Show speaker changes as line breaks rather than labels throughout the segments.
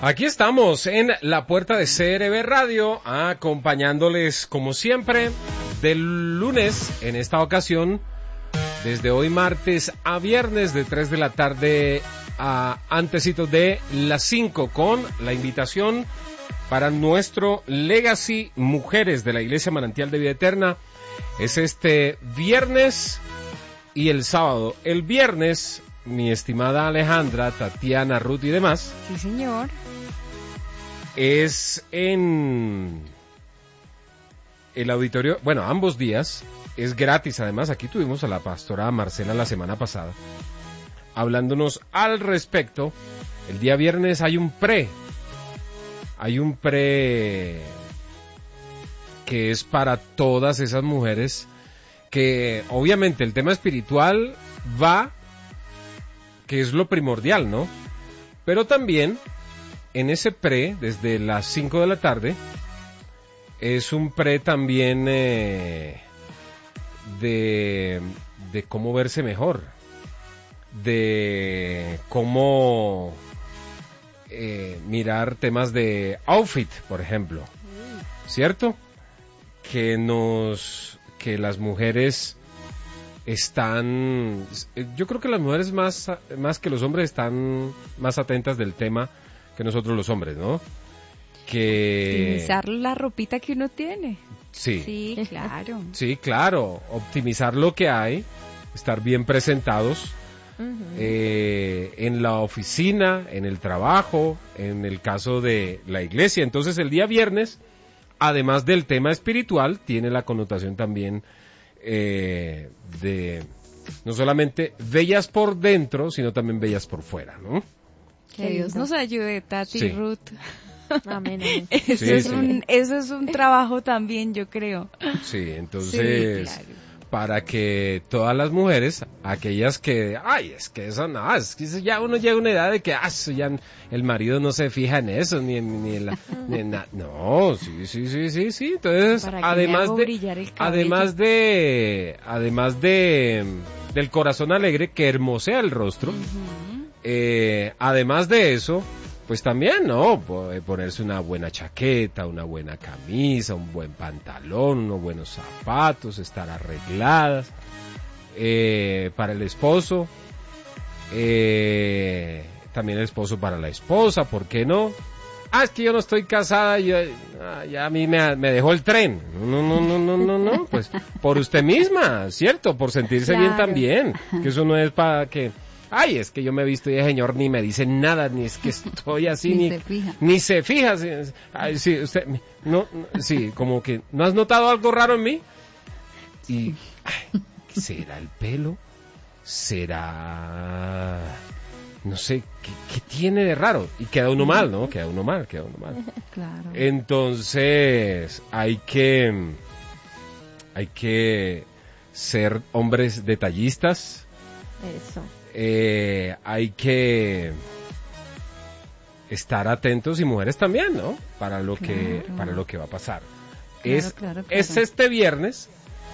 Aquí estamos en la puerta de CRB Radio, acompañándoles como siempre del lunes, en esta ocasión, desde hoy martes a viernes de 3 de la tarde a antesito de las 5, con la invitación para nuestro Legacy Mujeres de la Iglesia Manantial de Vida Eterna. Es este viernes y el sábado. El viernes, mi estimada Alejandra, Tatiana, Ruth y demás.
Sí, señor.
Es en el auditorio, bueno, ambos días, es gratis. Además, aquí tuvimos a la pastora Marcela la semana pasada, hablándonos al respecto. El día viernes hay un pre que es para todas esas mujeres que, obviamente, el tema espiritual va, que es lo primordial, ¿no? Pero también en ese pre, desde las 5 de la tarde, es un pre también de cómo verse mejor, de cómo mirar temas de outfit, por ejemplo, ¿cierto? Que las mujeres están, yo creo que las mujeres más que los hombres están más atentas del tema que nosotros los hombres, ¿no? Que
optimizar la ropita que uno tiene.
Sí.
Sí, claro.
Sí, claro. Optimizar lo que hay, estar bien presentados en la oficina, en el trabajo, en el caso de la iglesia. Entonces, el día viernes, además del tema espiritual, tiene la connotación también de no solamente bellas por dentro, sino también bellas por fuera, ¿no?
Que Dios nos ayude, Tati,
sí.
Ruth.
Amén, amén.
Eso es un trabajo también, yo creo.
Sí, entonces, sí, claro, para que todas las mujeres, aquellas que, es que eso no, es que ya uno llega a una edad de que, eso ya el marido no se fija en eso, ni en la, no, sí, entonces, además de del corazón alegre que hermosea el rostro, además de eso, pues también, ¿no? Ponerse una buena chaqueta, una buena camisa, un buen pantalón, unos buenos zapatos, estar arregladas. Para el esposo, también el esposo para la esposa, ¿por qué no? Es que yo no estoy casada, ya a mí me dejó el tren. No, pues por usted misma, ¿cierto? Por sentirse bien también, que eso no es para que... es que yo me he visto y el señor ni me dice nada, ni es que estoy así, ni se fija. Sí, usted, no, sí, como que, ¿no has notado algo raro en mí? Y, ¿será el pelo? ¿Será, no sé, qué tiene de raro? Y queda uno mal, ¿no? Queda uno mal.
Claro.
Entonces, hay que ser hombres detallistas.
Eso.
Hay que estar atentos, y mujeres también, ¿no? Para lo que va a pasar.
Claro.
Es este viernes.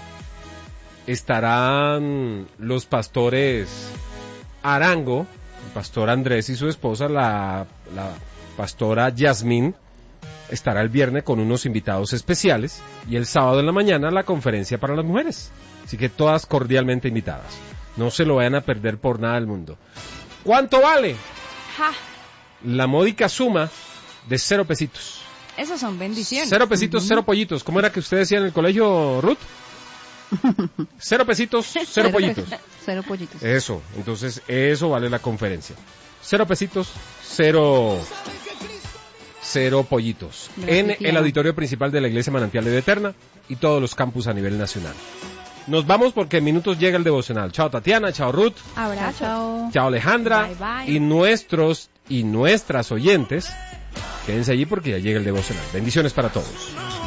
Estarán los pastores Arango, el pastor Andrés y su esposa, la pastora Yasmín, estará el viernes con unos invitados especiales, y el sábado en la mañana la conferencia para las mujeres. Así que todas cordialmente invitadas. No se lo vayan a perder por nada del mundo. ¿Cuánto vale? La módica suma de 0 pesitos.
Esos son bendiciones.
0 pesitos, 0 pollitos. ¿Cómo era que usted decía en el colegio, Ruth? 0 pesitos, 0 pollitos.
0 pollitos.
Eso, entonces eso vale la conferencia. 0 pesitos, 0 pollitos. En el auditorio principal de la Iglesia Manantial de Vida Eterna y todos los campus a nivel nacional. Nos vamos porque en minutos llega el devocional. Chao Tatiana, chao Ruth.
Abrazo.
Chao Alejandra.
Bye.
Y nuestros y nuestras oyentes, quédense allí porque ya llega el devocional. Bendiciones para todos.